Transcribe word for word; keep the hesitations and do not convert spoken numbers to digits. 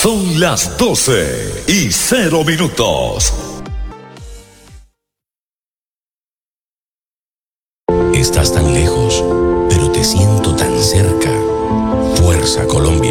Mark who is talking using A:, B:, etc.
A: Son las doce y cero minutos.
B: Estás tan lejos, pero te siento tan cerca. Fuerza Colombia.